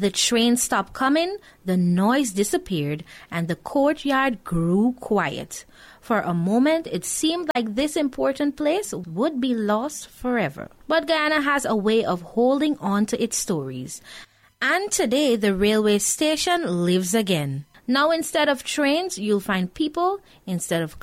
The train stopped coming, the noise disappeared, and the courtyard grew quiet. For a moment, it seemed like this important place would be lost forever. But Guyana has a way of holding on to its stories. And today, the railway station lives again. Now, instead of trains, you'll find people. Instead of